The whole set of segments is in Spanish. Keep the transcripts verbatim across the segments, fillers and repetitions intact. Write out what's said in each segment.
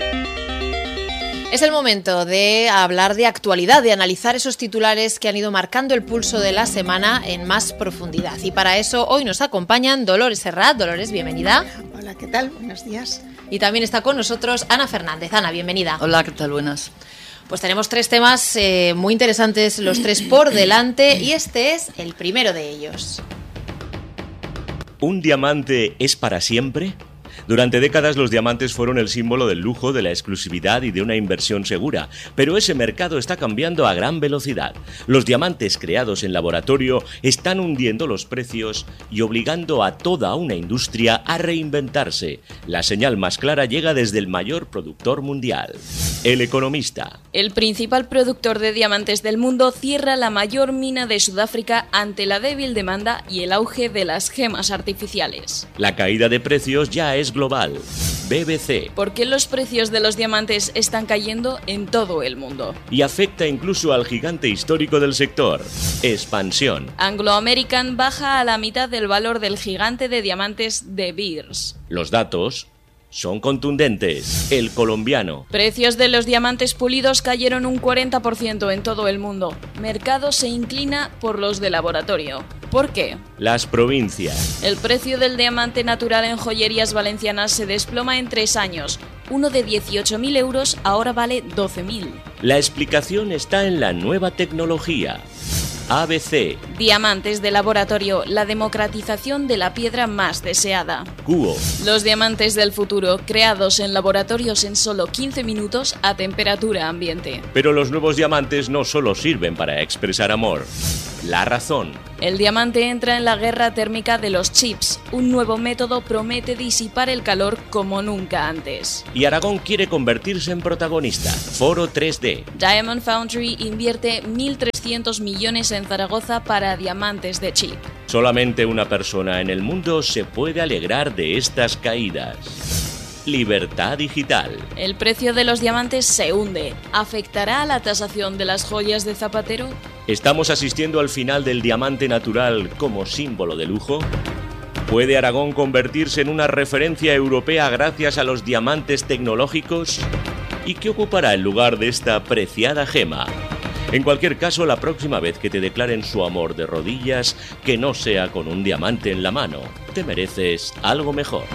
Es el momento de hablar de actualidad, de analizar esos titulares que han ido marcando el pulso de la semana en más profundidad. Y para eso hoy nos acompañan Dolores Serrat. Dolores, bienvenida. Hola, ¿qué tal? Buenos días. Y también está con nosotros Ana Fernández. Ana, bienvenida. Hola, ¿qué tal? Buenas. Pues tenemos tres temas eh, muy interesantes, los tres por delante, y este es el primero de ellos. ¿Un diamante es para siempre? Durante décadas los diamantes fueron el símbolo del lujo, de la exclusividad y de una inversión segura, pero ese mercado está cambiando a gran velocidad. Los diamantes creados en laboratorio están hundiendo los precios y obligando a toda una industria a reinventarse. La señal más clara llega desde el mayor productor mundial, El Economista. El principal productor de diamantes del mundo cierra la mayor mina de Sudáfrica ante la débil demanda y el auge de las gemas artificiales. La caída de precios ya es global. B B C. ¿Por qué los precios de los diamantes están cayendo en todo el mundo? Y afecta incluso al gigante histórico del sector, Expansión. Anglo American baja a la mitad del valor del gigante de diamantes De Beers. Los datos son contundentes. El Colombiano. Precios de los diamantes pulidos cayeron un cuarenta por ciento en todo el mundo. Mercado se inclina por los de laboratorio. ¿Por qué? Las provincias. El precio del diamante natural en joyerías valencianas se desploma en tres años. Uno de dieciocho mil euros ahora vale doce mil. La explicación está en la nueva tecnología. A B C. Diamantes de laboratorio, la democratización de la piedra más deseada. Cuo. Los diamantes del futuro, creados en laboratorios en solo quince minutos a temperatura ambiente. Pero los nuevos diamantes no solo sirven para expresar amor. La Razón. El diamante entra en la guerra térmica de los chips. Un nuevo método promete disipar el calor como nunca antes. Y Aragón quiere convertirse en protagonista. Foro tres D. Diamond Foundry invierte mil trescientos millones en Zaragoza para diamantes de chip. Solamente una persona en el mundo se puede alegrar de estas caídas. Libertad digital. El precio de los diamantes se hunde. ¿Afectará a la tasación de las joyas de zapatero? ¿Estamos asistiendo al final del diamante natural como símbolo de lujo? ¿Puede Aragón convertirse en una referencia europea gracias a los diamantes tecnológicos? ¿Y qué ocupará el lugar de esta preciada gema? En cualquier caso, la próxima vez que te declaren su amor de rodillas, que no sea con un diamante en la mano. Te mereces algo mejor.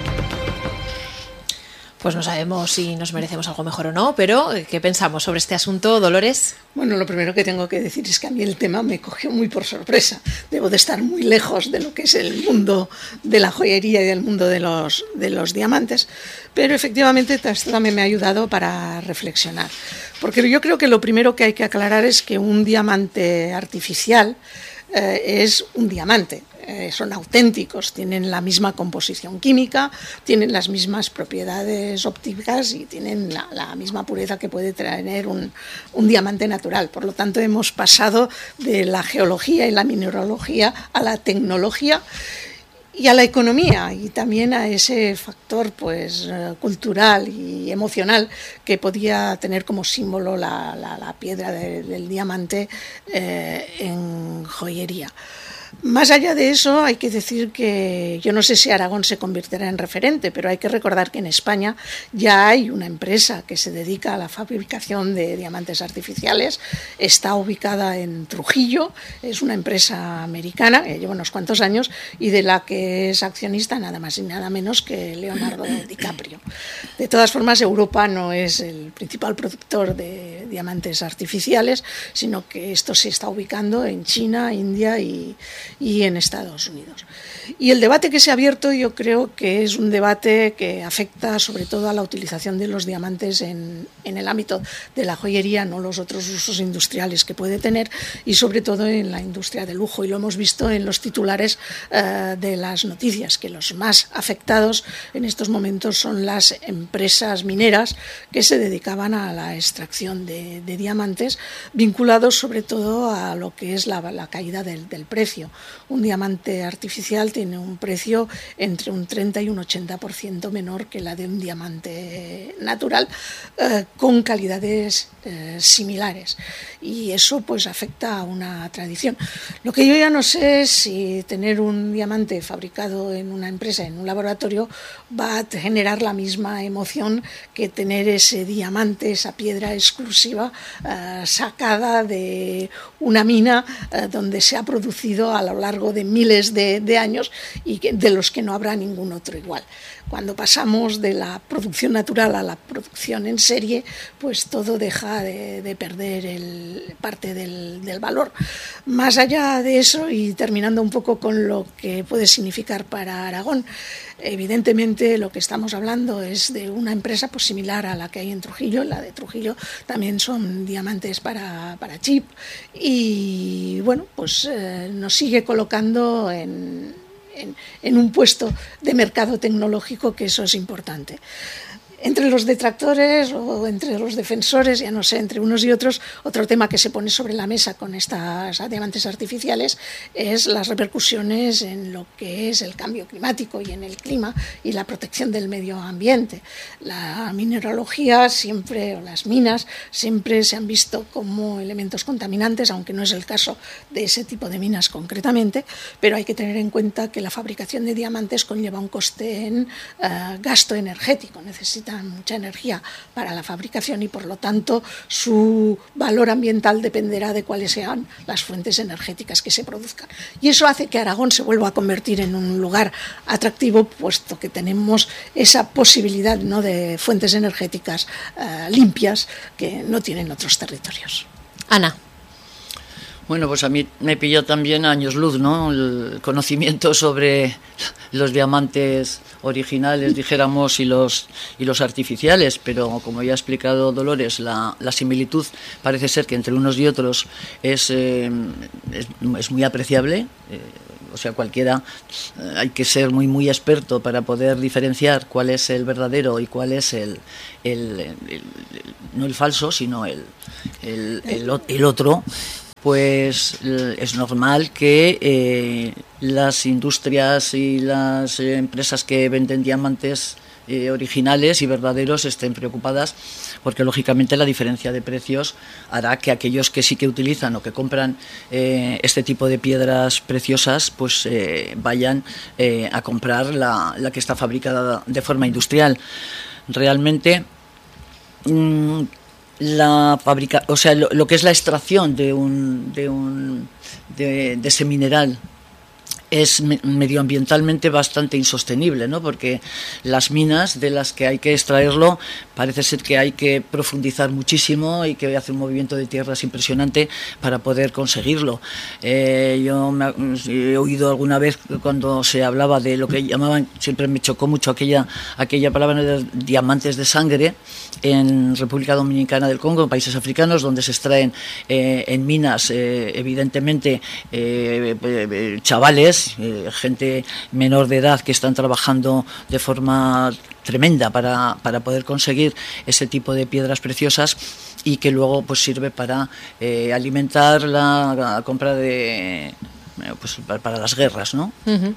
Pues no sabemos si nos merecemos algo mejor o no, pero ¿qué pensamos sobre este asunto, Dolores? Bueno, lo primero que tengo que decir es que a mí el tema me cogió muy por sorpresa. Debo de estar muy lejos de lo que es el mundo de la joyería y del mundo de los, de los diamantes, pero efectivamente esto también me ha ayudado para reflexionar. Porque yo creo que lo primero que hay que aclarar es que un diamante artificial eh, es un diamante. Eh, son auténticos, tienen la misma composición química, tienen las mismas propiedades ópticas y tienen la, la misma pureza que puede tener un, un diamante natural. Por lo tanto, hemos pasado de la geología y la mineralogía a la tecnología y a la economía, y también a ese factor pues cultural y emocional que podía tener como símbolo la, la, la piedra de, del diamante eh, en joyería. Más allá de eso, hay que decir que yo no sé si Aragón se convertirá en referente, pero hay que recordar que en España ya hay una empresa que se dedica a la fabricación de diamantes artificiales. Está ubicada en Trujillo, es una empresa americana que lleva unos cuantos años y de la que es accionista nada más y nada menos que Leonardo DiCaprio. De todas formas, Europa no es el principal productor de diamantes artificiales, sino que esto se está ubicando en China, India y y en Estados Unidos. Y el debate que se ha abierto yo creo que es un debate que afecta sobre todo a la utilización de los diamantes en, en el ámbito de la joyería, no los otros usos industriales que puede tener, y sobre todo en la industria de lujo. Y lo hemos visto en los titulares eh, de las noticias, que los más afectados en estos momentos son las empresas mineras que se dedicaban a la extracción de, de diamantes, vinculados sobre todo a lo que es la, la caída del, del precio. precio. Un diamante artificial tiene un precio entre un treinta y un ochenta por ciento menor que la de un diamante natural, eh, con calidades eh, similares, y eso pues afecta a una tradición. Lo que yo ya no sé es si tener un diamante fabricado en una empresa, en un laboratorio, va a generar la misma emoción que tener ese diamante, esa piedra exclusiva eh, sacada de una mina eh, donde se ha producido a lo largo de miles de, de años y que, de los que no habrá ningún otro igual. Cuando pasamos de la producción natural a la producción en serie, pues todo deja de, de perder el, parte del, del valor. Más allá de eso, y terminando un poco con lo que puede significar para Aragón, evidentemente lo que estamos hablando es de una empresa pues similar a la que hay en Trujillo. La de Trujillo también son diamantes para, para chip, y bueno, pues eh, nos sigue colocando en En, en un puesto de mercado tecnológico, que eso es importante. Entre los detractores o entre los defensores, ya no sé, entre unos y otros, otro tema que se pone sobre la mesa con estas diamantes artificiales es las repercusiones en lo que es el cambio climático y en el clima y la protección del medio ambiente. La mineralogía siempre, o las minas, siempre se han visto como elementos contaminantes, aunque no es el caso de ese tipo de minas concretamente, pero hay que tener en cuenta que la fabricación de diamantes conlleva un coste en uh, gasto energético. Necesita mucha energía para la fabricación y por lo tanto su valor ambiental dependerá de cuáles sean las fuentes energéticas que se produzcan, y eso hace que Aragón se vuelva a convertir en un lugar atractivo, puesto que tenemos esa posibilidad, ¿no?, de fuentes energéticas uh, limpias que no tienen otros territorios. Ana. Bueno, pues a mí me pilló también años luz, ¿no?, el conocimiento sobre los diamantes originales, dijéramos, y los y los artificiales, pero como ya ha explicado Dolores, la, la similitud parece ser que entre unos y otros es, eh, es, es muy apreciable. Eh, o sea, cualquiera, eh, hay que ser muy muy experto para poder diferenciar cuál es el verdadero y cuál es el, el, el, el, el no el falso, sino el, el, el, el otro. Pues es normal que eh, las industrias y las eh, empresas que venden diamantes eh, originales y verdaderos estén preocupadas, porque lógicamente la diferencia de precios hará que aquellos que sí que utilizan o que compran eh, este tipo de piedras preciosas pues eh, vayan eh, a comprar la, la que está fabricada de forma industrial. Realmente mmm, la fabrica, o sea, lo, lo que es la extracción de un de un de, de ese mineral es medioambientalmente bastante insostenible, ¿no? Porque las minas de las que hay que extraerlo parece ser que hay que profundizar muchísimo y que hace un movimiento de tierras impresionante para poder conseguirlo. Eh, yo me, he oído alguna vez cuando se hablaba de lo que llamaban, siempre me chocó mucho aquella aquella palabra de diamantes de sangre en República Dominicana del Congo, en países africanos, donde se extraen eh, en minas, eh, evidentemente, eh, eh, chavales, Eh, gente menor de edad que están trabajando de forma tremenda para, para poder conseguir ese tipo de piedras preciosas, y que luego pues sirve para eh, alimentar la, la compra de pues para, para las guerras, ¿no? Uh-huh.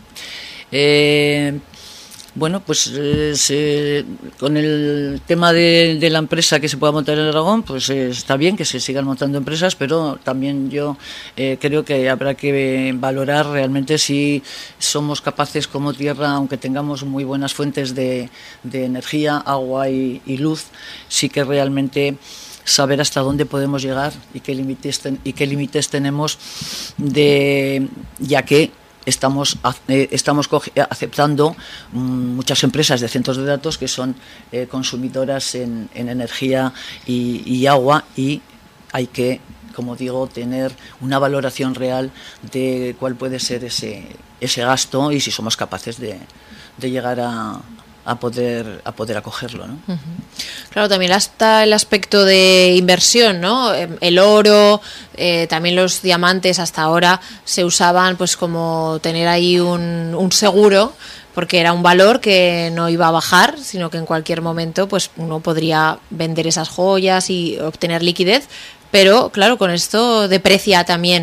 eh, Bueno, pues eh, se, con el tema de, de la empresa que se pueda montar en Aragón, pues eh, está bien que se sigan montando empresas, pero también yo eh, creo que habrá que valorar realmente si somos capaces como tierra, aunque tengamos muy buenas fuentes de, de energía, agua y, y luz, sí que realmente saber hasta dónde podemos llegar y qué límites, ten, y qué límites tenemos, de, ya que Estamos, eh, estamos aceptando um, muchas empresas de centros de datos que son eh, consumidoras en, en energía y, y agua, y hay que, como digo, tener una valoración real de cuál puede ser ese, ese gasto y si somos capaces de, de llegar a, a poder a poder acogerlo, ¿no? Uh-huh. Claro, también está el aspecto de inversión, ¿no? El oro, eh, también los diamantes hasta ahora se usaban pues como tener ahí un, un seguro, porque era un valor que no iba a bajar, sino que en cualquier momento pues uno podría vender esas joyas y obtener liquidez, pero claro, con esto deprecia también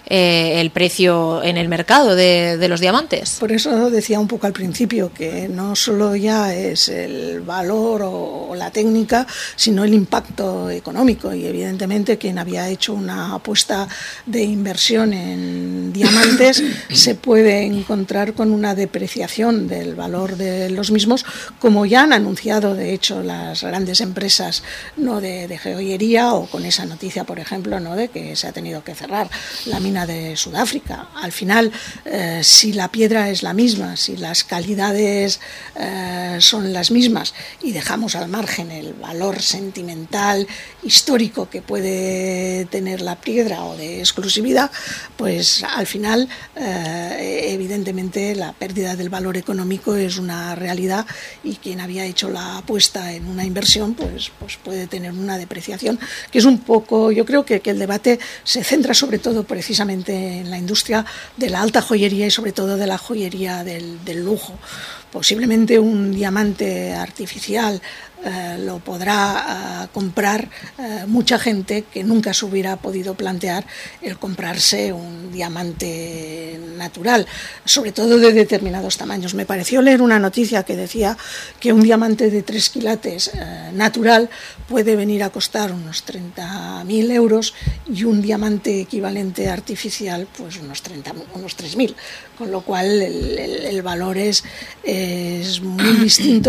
eh, el precio en el mercado de, de los diamantes. Por eso decía un poco al principio que no solo ya es el valor o, o la técnica, sino el impacto económico, y evidentemente quien había hecho una apuesta de inversión en diamantes se puede encontrar con una depreciación del valor de los mismos, como ya han anunciado de hecho las grandes empresas, ¿no?, de, de joyería, o con esa noticia, por ejemplo, ¿no?, de que se ha tenido que cerrar la mina de Sudáfrica. Al final, eh, si la piedra es la misma, si las calidades eh, son las mismas, y dejamos al margen el valor sentimental, histórico que puede tener la piedra o de exclusividad, pues al final eh, evidentemente la pérdida del valor económico es una realidad, y quien había hecho la apuesta en una inversión pues, pues puede tener una depreciación, que es un poco, yo creo que, que el debate se centra sobre todo precisamente en la industria de la alta joyería y sobre todo de la joyería del, del lujo. Posiblemente un diamante artificial eh, lo podrá eh, comprar eh, mucha gente que nunca se hubiera podido plantear el comprarse un diamante natural, sobre todo de determinados tamaños. Me pareció leer una noticia que decía que un diamante de tres quilates eh, natural puede venir a costar unos treinta mil euros y un diamante equivalente artificial pues unos, treinta, unos tres mil, con lo cual el, el, el valor es, es muy distinto.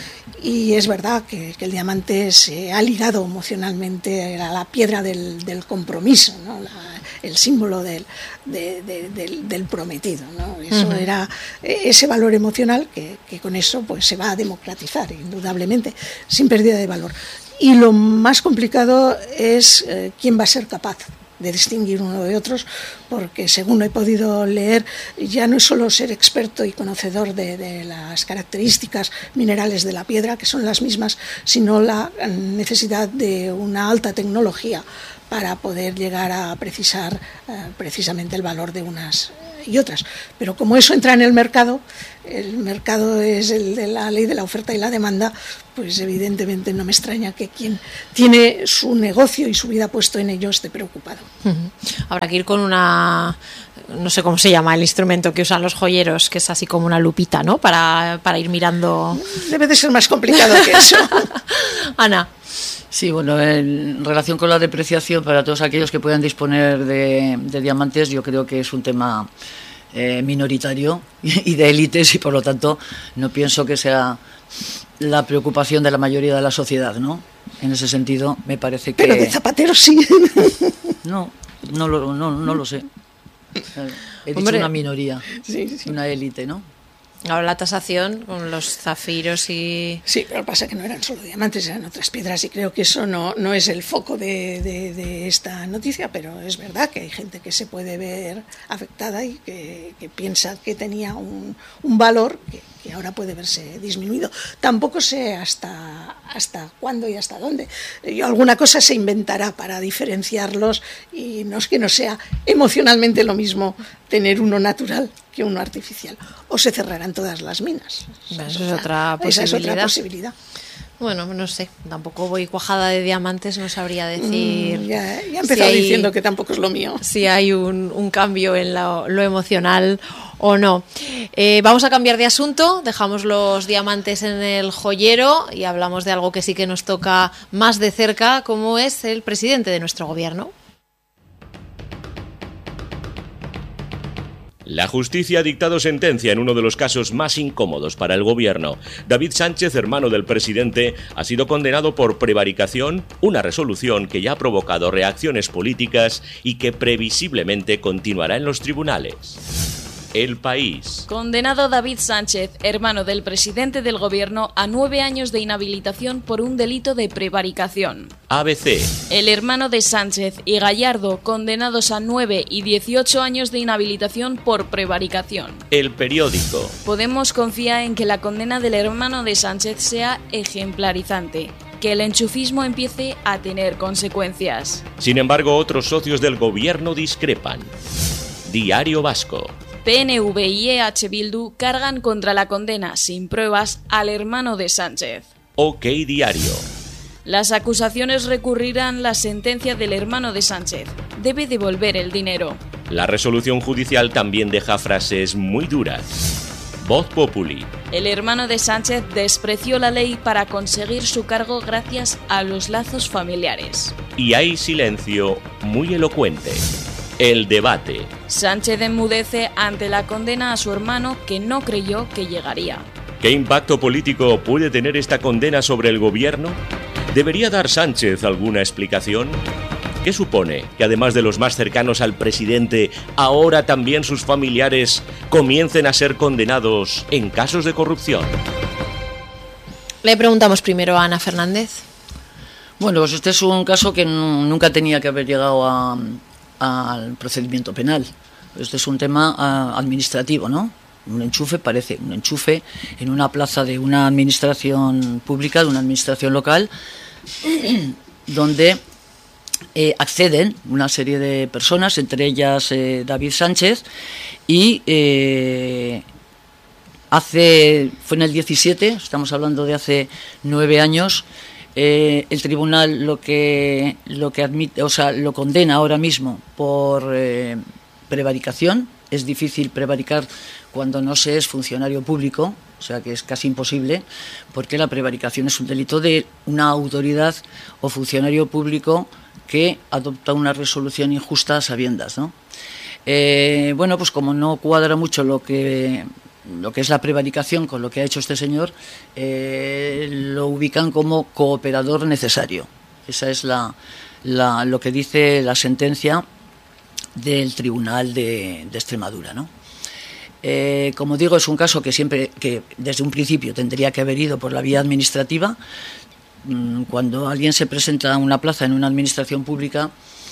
Y es verdad que, que el diamante se ha ligado emocionalmente a la piedra del, del compromiso, ¿no?, la, el símbolo del, de, de, del, del prometido, ¿no? Eso uh-huh. era ese valor emocional que, que con eso pues se va a democratizar indudablemente, sin pérdida de valor. Y lo más complicado es eh, quién va a ser capaz de distinguir uno de otros, porque según he podido leer, ya no es solo ser experto y conocedor de, de las características minerales de la piedra, que son las mismas, sino la necesidad de una alta tecnología para poder llegar a precisar eh, precisamente el valor de unas y otras. Pero como eso entra en el mercado, el mercado es el de la ley de la oferta y la demanda, pues evidentemente no me extraña que quien tiene su negocio y su vida puesto en ello esté preocupado. Uh-huh. Habrá que ir con una, no sé cómo se llama el instrumento que usan los joyeros, que es así como una lupita, ¿no?, para, para ir mirando. Debe de ser más complicado que eso. Ana. Sí, bueno, en relación con la depreciación, para todos aquellos que puedan disponer de, de diamantes, yo creo que es un tema eh, minoritario y de élites, y por lo tanto no pienso que sea la preocupación de la mayoría de la sociedad, ¿no? En ese sentido, me parece que... Pero de Zapatero sí. No, no lo, no, no lo sé. He dicho Hombre, una minoría, sí, sí. Una élite, ¿no? Ahora la tasación con los zafiros y... Sí, pero pasa que no eran solo diamantes, eran otras piedras, y creo que eso no, no es el foco de, de, de esta noticia, pero es verdad que hay gente que se puede ver afectada y que, que piensa que tenía un, un valor que, que ahora puede verse disminuido. Tampoco sé hasta, hasta cuándo y hasta dónde. Yo, alguna cosa se inventará para diferenciarlos, y no es que no sea emocionalmente lo mismo tener uno natural que uno artificial, o se cerrarán todas las minas. Esa es, otra, esa es otra posibilidad. Bueno, no sé, tampoco voy cuajada de diamantes, no sabría decir. Mm, ya, ya he empezado si hay, diciendo que tampoco es lo mío. Si hay un, un cambio en lo, lo emocional o no. Eh, vamos a cambiar de asunto, dejamos los diamantes en el joyero y hablamos de algo que sí que nos toca más de cerca, como es el presidente de nuestro gobierno. La justicia ha dictado sentencia en uno de los casos más incómodos para el gobierno. David Sánchez, hermano del presidente, ha sido condenado por prevaricación, una resolución que ya ha provocado reacciones políticas y que previsiblemente continuará en los tribunales. El País. Condenado David Sánchez, hermano del presidente del gobierno, a nueve años de inhabilitación por un delito de prevaricación. A B C. El hermano de Sánchez y Gallardo, condenados a nueve y dieciocho años de inhabilitación por prevaricación. El Periódico. Podemos confía en que la condena del hermano de Sánchez sea ejemplarizante, que el enchufismo empiece a tener consecuencias. Sin embargo, otros socios del gobierno discrepan. Diario Vasco. P N V y E H Bildu cargan contra la condena sin pruebas al hermano de Sánchez. OK Diario. Las acusaciones recurrirán la sentencia del hermano de Sánchez. Debe devolver el dinero. La resolución judicial también deja frases muy duras. Voz Populi. El hermano de Sánchez despreció la ley para conseguir su cargo gracias a los lazos familiares. Y hay silencio muy elocuente. El debate. Sánchez enmudece ante la condena a su hermano que no creyó que llegaría. ¿Qué impacto político puede tener esta condena sobre el gobierno? ¿Debería dar Sánchez alguna explicación? ¿Qué supone que además de los más cercanos al presidente, ahora también sus familiares comiencen a ser condenados en casos de corrupción? Le preguntamos primero a Ana Fernández. Bueno, pues este es un caso que nunca tenía que haber llegado a, a, al procedimiento penal. Este es un tema a, administrativo, ¿no? Un enchufe, parece un enchufe en una plaza de una administración pública, de una administración local, donde eh, acceden una serie de personas, entre ellas eh, David Sánchez, y eh, hace, fue en el diecisiete, estamos hablando de hace nueve años, eh, el tribunal lo que lo que admite, o sea, lo condena ahora mismo por eh, prevaricación. Es difícil prevaricar cuando no se es funcionario público, o sea que es casi imposible, porque la prevaricación es un delito de una autoridad o funcionario público que adopta una resolución injusta a sabiendas, ¿no? Eh, bueno, pues como no cuadra mucho lo que lo que es la prevaricación con lo que ha hecho este señor, eh, lo ubican como cooperador necesario. Esa es la, la lo que dice la sentencia del Tribunal de, de Extremadura, ¿no? Eh, como digo, es un caso que siempre, que desde un principio tendría que haber ido por la vía administrativa. Cuando alguien se presenta a una plaza en una administración pública,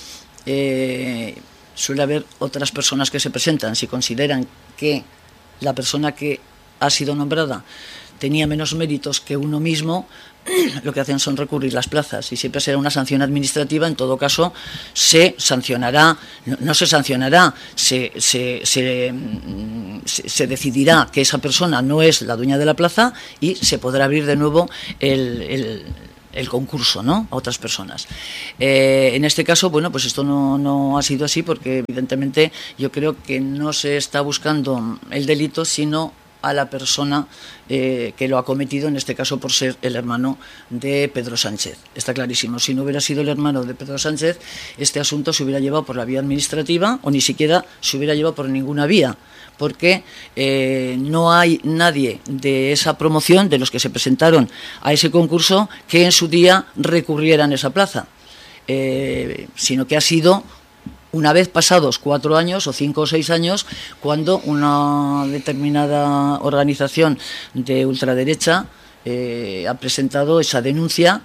eh, suele haber otras personas que se presentan. Si consideran que la persona que ha sido nombrada tenía menos méritos que uno mismo, lo que hacen son recurrir las plazas, y siempre será una sanción administrativa. En todo caso, se sancionará, no, no se sancionará, se, se, se, se decidirá que esa persona no es la dueña de la plaza y se podrá abrir de nuevo el, el, el concurso, ¿no?, a otras personas. Eh, en este caso, bueno, pues esto no, no ha sido así, porque evidentemente yo creo que no se está buscando el delito, sino a la persona eh, que lo ha cometido, en este caso por ser el hermano de Pedro Sánchez. Está clarísimo. Si no hubiera sido el hermano de Pedro Sánchez, este asunto se hubiera llevado por la vía administrativa, o ni siquiera se hubiera llevado por ninguna vía, porque eh, no hay nadie de esa promoción, de los que se presentaron a ese concurso, que en su día recurrieran esa plaza, eh, sino que ha sido una vez pasados cuatro años o cinco o seis años, cuando una determinada organización de ultraderecha eh, ha presentado esa denuncia,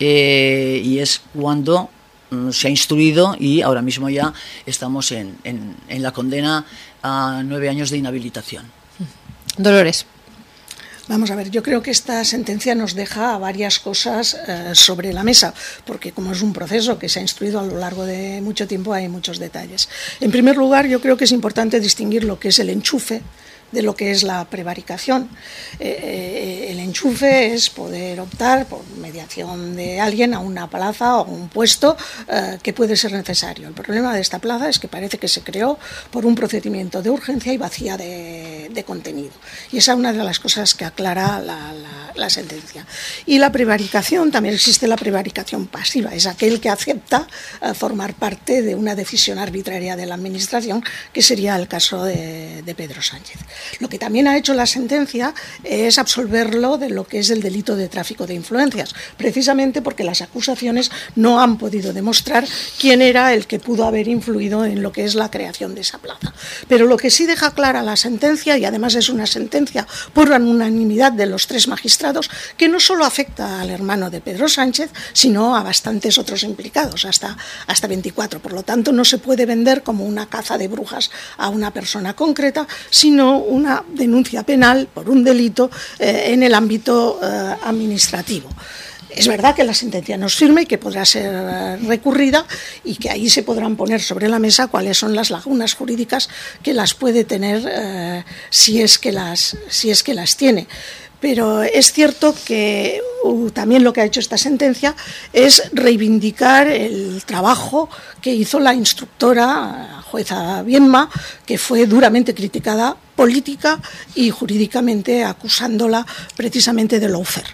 eh, y es cuando mm, se ha instruido, y ahora mismo ya estamos en, en, en la condena a nueve años de inhabilitación. Dolores. Vamos a ver, yo creo que esta sentencia nos deja varias cosas eh, sobre la mesa, porque como es un proceso que se ha instruido a lo largo de mucho tiempo, hay muchos detalles. En primer lugar, yo creo que es importante distinguir lo que es el enchufe de lo que es la prevaricación. Eh, eh, el enchufe es poder optar por mediación de alguien a una plaza o un puesto eh, que puede ser necesario. El problema de esta plaza es que parece que se creó por un procedimiento de urgencia y vacía de, de contenido. Y esa es una de las cosas que aclara la, la, la sentencia. Y la prevaricación, también existe la prevaricación pasiva, es aquel que acepta eh, formar parte de una decisión arbitraria de la Administración, que sería el caso de, de Pedro Sánchez. Lo que también ha hecho la sentencia es absolverlo de lo que es el delito de tráfico de influencias, precisamente porque las acusaciones no han podido demostrar quién era el que pudo haber influido en lo que es la creación de esa plaza. Pero lo que sí deja clara la sentencia, y además es una sentencia por unanimidad de los tres magistrados, que no solo afecta al hermano de Pedro Sánchez, sino a bastantes otros implicados, hasta, hasta veinticuatro. Por lo tanto, no se puede vender como una caza de brujas a una persona concreta, sino una denuncia penal por un delito eh, en el ámbito eh, administrativo. Es verdad que la sentencia no es firme y que podrá ser recurrida, y que ahí se podrán poner sobre la mesa cuáles son las lagunas jurídicas que las puede tener, eh, si es que las, si es que las tiene. Pero es cierto que uh, también lo que ha hecho esta sentencia es reivindicar el trabajo que hizo la instructora, jueza Bienma, que fue duramente criticada política y jurídicamente, acusándola precisamente de lawfare.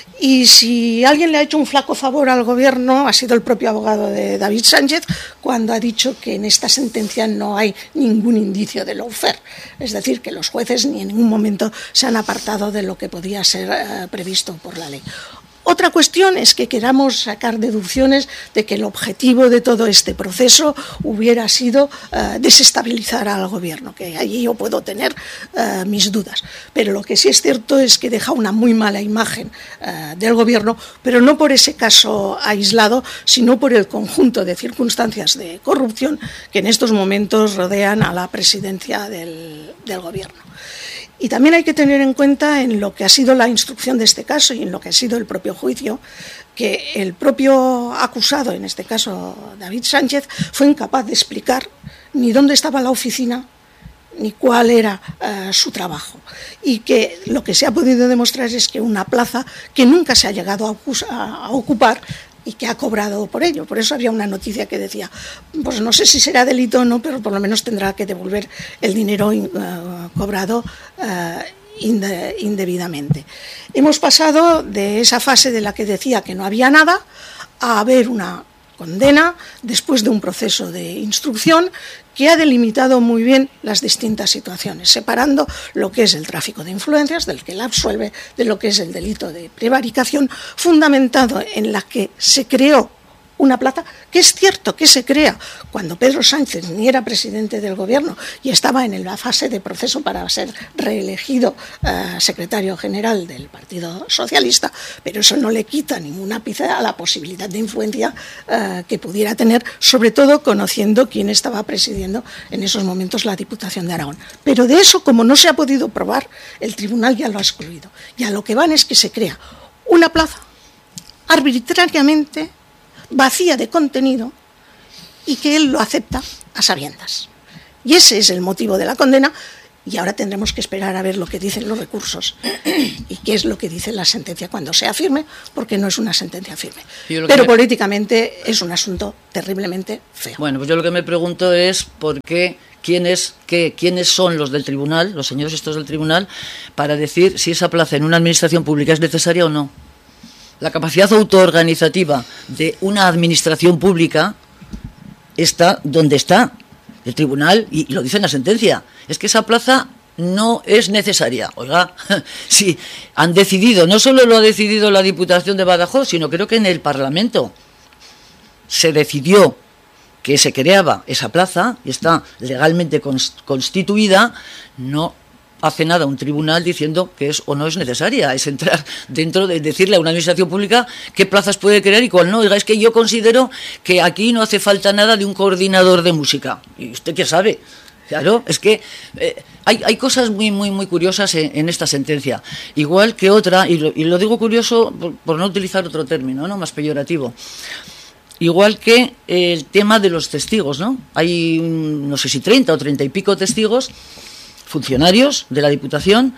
Y si alguien le ha hecho un flaco favor al gobierno, ha sido el propio abogado de David Sánchez, cuando ha dicho que en esta sentencia no hay ningún indicio de lawfare. Es decir, que los jueces ni en ningún momento se han apartado de lo que podía ser eh, previsto por la ley. Otra cuestión es que queramos sacar deducciones de que el objetivo de todo este proceso hubiera sido uh, desestabilizar al gobierno, que allí yo puedo tener uh, mis dudas. Pero lo que sí es cierto es que deja una muy mala imagen uh, del gobierno, pero no por ese caso aislado, sino por el conjunto de circunstancias de corrupción que en estos momentos rodean a la presidencia del, del gobierno. Y también hay que tener en cuenta en lo que ha sido la instrucción de este caso y en lo que ha sido el propio juicio, que el propio acusado, en este caso David Sánchez, fue incapaz de explicar ni dónde estaba la oficina ni cuál era uh, su trabajo. Y que lo que se ha podido demostrar es que una plaza que nunca se ha llegado a, a ocupar y que ha cobrado por ello. Por eso había una noticia que decía, pues no sé si será delito o no, pero por lo menos tendrá que devolver el dinero uh, cobrado uh, inde, indebidamente. Hemos pasado de esa fase de la que decía que no había nada a haber una condena después de un proceso de instrucción que ha delimitado muy bien las distintas situaciones, separando lo que es el tráfico de influencias, del que la absuelve, de lo que es el delito de prevaricación, fundamentado en la que se creó una plaza, que es cierto que se crea cuando Pedro Sánchez ni era presidente del gobierno y estaba en la fase de proceso para ser reelegido uh, secretario general del Partido Socialista, pero eso no le quita ninguna pizca a la posibilidad de influencia uh, que pudiera tener, sobre todo conociendo quién estaba presidiendo en esos momentos la Diputación de Aragón. Pero de eso, como no se ha podido probar, el tribunal ya lo ha excluido. Y a lo que van es que se crea una plaza arbitrariamente vacía de contenido y que él lo acepta a sabiendas. Y ese es el motivo de la condena, y ahora tendremos que esperar a ver lo que dicen los recursos y qué es lo que dice la sentencia cuando sea firme, porque no es una sentencia firme. Pero me... políticamente es un asunto terriblemente feo. Bueno, pues yo lo que me pregunto es por qué, quiénes, qué, quiénes son los del tribunal, los señores estos del tribunal, para decir si esa plaza en una administración pública es necesaria o no. La capacidad autoorganizativa de una administración pública está donde está el tribunal, y lo dice en la sentencia, es que esa plaza no es necesaria. Oiga, sí, han decidido, no solo lo ha decidido la Diputación de Badajoz, sino creo que en el Parlamento se decidió que se creaba esa plaza y está legalmente constituida. No hace nada un tribunal diciendo que es o no es necesaria, es entrar dentro de decirle a una administración pública qué plazas puede crear y cuál no. Oiga, es que yo considero que aquí no hace falta nada de un coordinador de música. ¿Y usted qué sabe? Claro, es que eh, hay, hay cosas muy muy muy curiosas en, en esta sentencia. Igual que otra, y lo, y lo digo curioso por, por no utilizar otro término, ¿no?, más peyorativo. Igual que el tema de los testigos, ¿no? Hay, no sé si treinta o treinta y pico testigos, funcionarios de la Diputación,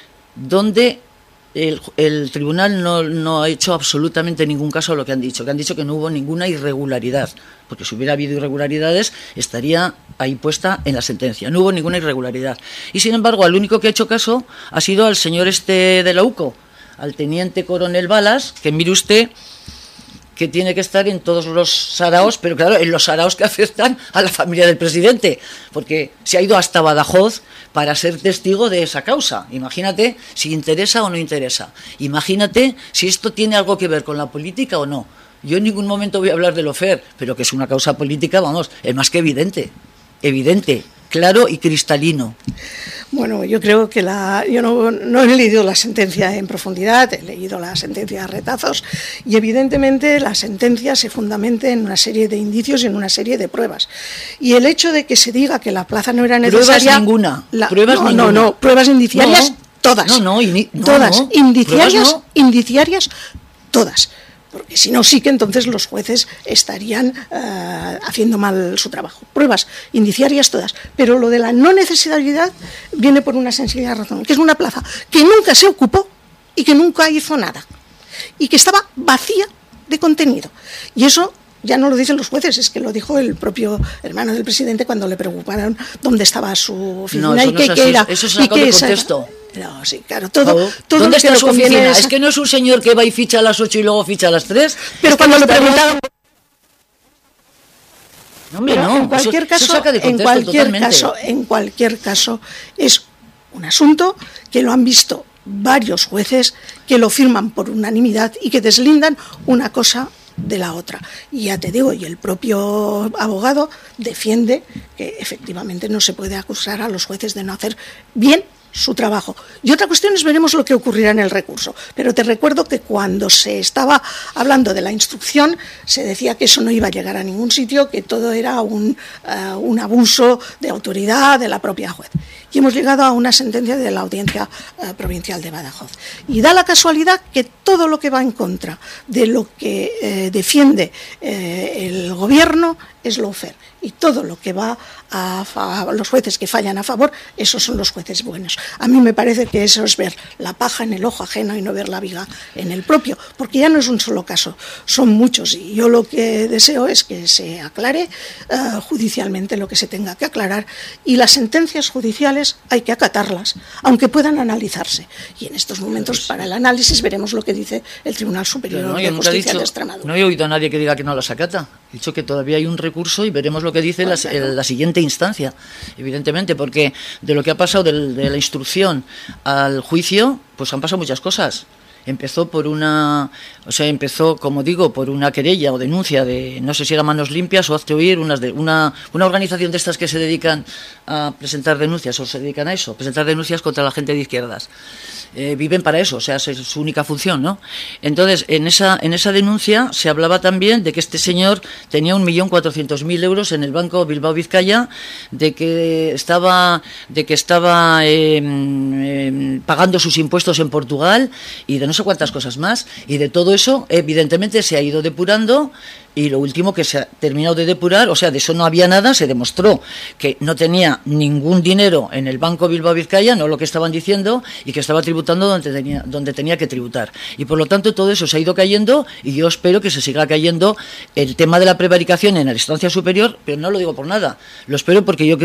donde el, el tribunal no, no ha hecho absolutamente ningún caso a lo que han dicho, que han dicho que no hubo ninguna irregularidad, porque si hubiera habido irregularidades estaría ahí puesta en la sentencia. No hubo ninguna irregularidad. Y sin embargo, al único que ha hecho caso ha sido al señor este de la U C O, al teniente coronel Balas, que mire usted que tiene que estar en todos los saraos, pero claro, en los saraos que afectan a la familia del presidente, porque se ha ido hasta Badajoz para ser testigo de esa causa. Imagínate si interesa o no interesa. Imagínate si esto tiene algo que ver con la política o no. Yo en ningún momento voy a hablar de lawfare, pero que es una causa política, vamos, es más que evidente, evidente, claro y cristalino. Bueno, yo creo que la, yo no, no he leído la sentencia en profundidad, he leído la sentencia a retazos y evidentemente la sentencia se fundamenta en una serie de indicios y en una serie de pruebas. Y el hecho de que se diga que la plaza no era necesaria... Pruebas ninguna. La, pruebas no, ninguna. no, no, pruebas indiciarias no, todas. No, no, y, no todas. No, indiciarias, no. indiciarias todas. Porque si no, sí que entonces los jueces estarían uh, haciendo mal su trabajo. Pruebas indiciarias todas. Pero lo de la no necesidad viene por una sencilla razón, que es una plaza que nunca se ocupó y que nunca hizo nada, y que estaba vacía de contenido. Y eso ya no lo dicen los jueces, es que lo dijo el propio hermano del presidente cuando le preocuparon dónde estaba su oficina no, y no qué, es qué era. Eso se sacó de contexto. No, sí, claro, todo, ¿Cómo? todo ¿Dónde lo que está su oficina? es... es que no es un señor que va y ficha a las ocho y luego ficha a las tres. Pero es cuando le preguntaron... No, hombre, Pero no, en cualquier eso, caso, eso saca de en contexto cualquier totalmente. caso, en cualquier caso, es un asunto que lo han visto varios jueces, que lo firman por unanimidad y que deslindan una cosa de la otra. Y ya te digo, y el propio abogado defiende que efectivamente no se puede acusar a los jueces de no hacer bien su trabajo. Y otra cuestión es, veremos lo que ocurrirá en el recurso. Pero te recuerdo que cuando se estaba hablando de la instrucción, se decía que eso no iba a llegar a ningún sitio, que todo era un, uh, un abuso de autoridad de la propia juez. Y hemos llegado a una sentencia de la Audiencia uh, Provincial de Badajoz. Y da la casualidad que todo lo que va en contra de lo que eh, defiende eh, el gobierno es lawfare. Y todo lo que va a, a los jueces que fallan a favor, esos son los jueces buenos. A mí me parece que eso es ver la paja en el ojo ajeno y no ver la viga en el propio, porque ya no es un solo caso, son muchos. Y yo lo que deseo es que se aclare uh, judicialmente lo que se tenga que aclarar, y las sentencias judiciales hay que acatarlas, aunque puedan analizarse. Y en estos momentos, para el análisis, veremos lo que dice el Tribunal Superior no, de Justicia dicho, de Extremadura. No he oído a nadie que diga que no las acata. He dicho que todavía hay un recurso y veremos lo que dice la, la siguiente instancia, evidentemente, porque de lo que ha pasado de, de la instrucción al juicio, pues han pasado muchas cosas. Empezó por una, o sea, empezó, como digo, por una querella o denuncia de, no sé si era Manos Limpias o Hazte Oír, unas de, una, una organización de estas que se dedican a presentar denuncias, o se dedican a eso, presentar denuncias contra la gente de izquierdas. Eh, viven para eso, o sea, es su única función, ¿no? Entonces, en esa, en esa denuncia se hablaba también de que este señor tenía un millón cuatrocientos mil euros en el Banco Bilbao Vizcaya, de que estaba, de que estaba eh, eh, pagando sus impuestos en Portugal y de no sé cuántas cosas más, y de todo eso evidentemente se ha ido depurando. Y lo último que se ha terminado de depurar, o sea, de eso no había nada, se demostró que no tenía ningún dinero en el Banco Bilbao Vizcaya, no lo que estaban diciendo, y que estaba tributando donde tenía, donde tenía que tributar. Y por lo tanto todo eso se ha ido cayendo, y yo espero que se siga cayendo el tema de la prevaricación en la instancia superior, pero no lo digo por nada, lo espero porque yo creo